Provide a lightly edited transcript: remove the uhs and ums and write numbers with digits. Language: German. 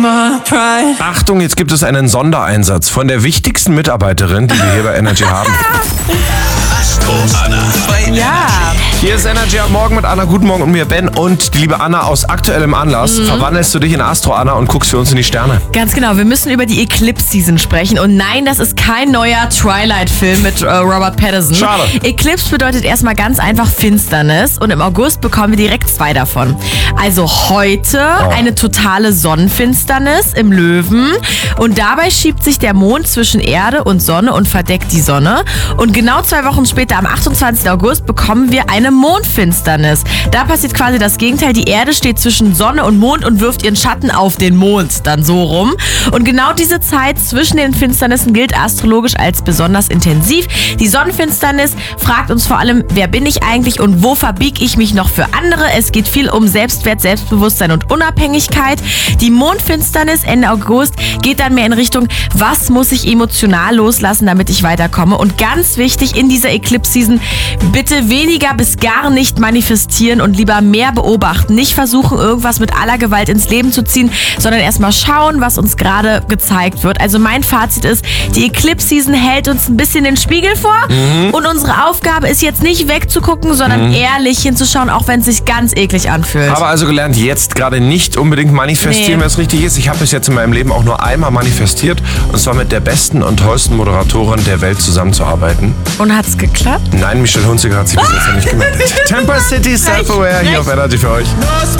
Achtung, jetzt gibt es einen Sondereinsatz von der wichtigsten Mitarbeiterin, die wir hier bei Energy haben. Astro Anna. Ja. Hier ist Energy am Morgen mit Anna. Guten Morgen und mir Ben. Und die liebe Anna, aus aktuellem Anlass verwandelst du dich in Astro Anna und guckst für uns in die Sterne. Ganz genau, wir müssen über die Eclipse-Season sprechen. Und nein, das ist kein neuer Twilight-Film mit Robert Pattinson. Schade. Eclipse bedeutet erstmal ganz einfach Finsternis. Und im August bekommen wir direkt 2 davon. Also heute eine totale Sonnenfinsternis im Löwen. Und dabei schiebt sich der Mond zwischen Erde und Sonne und verdeckt die Sonne. Und genau 2 Wochen später, am 28. August, bekommen wir eine Mondfinsternis. Da passiert quasi das Gegenteil. Die Erde steht zwischen Sonne und Mond und wirft ihren Schatten auf den Mond. Dann so rum. Und genau diese Zeit zwischen den Finsternissen gilt astrologisch als besonders intensiv. Die Sonnenfinsternis fragt uns vor allem, wer bin ich eigentlich und wo verbiege ich mich noch für andere? Es geht viel um Selbstwert, Selbstbewusstsein und Unabhängigkeit. Die Mondfinsternis Ende August geht dann mehr in Richtung, was muss ich emotional loslassen, damit ich weiterkomme? Und ganz wichtig in dieser Eclipse-Season, bitte weniger bis gar nicht manifestieren und lieber mehr beobachten. Nicht versuchen, irgendwas mit aller Gewalt ins Leben zu ziehen, sondern erstmal schauen, was uns gerade gezeigt wird. Also mein Fazit ist, die Eclipse-Season hält uns ein bisschen den Spiegel vor und unsere Aufgabe ist jetzt nicht wegzugucken, sondern ehrlich hinzuschauen, auch wenn es sich ganz eklig anfühlt. Habe also gelernt, jetzt gerade nicht unbedingt manifestieren, wenn es richtig ist. Ich habe bis jetzt in meinem Leben auch nur einmal manifestiert, und zwar mit der besten und tollsten Moderatorin der Welt zusammenzuarbeiten. Und hat's geklappt? Nein, Michelle Hunziker hat sich bis jetzt noch nicht gemeldet. Temper City Self-Aware hier auf Energy für euch.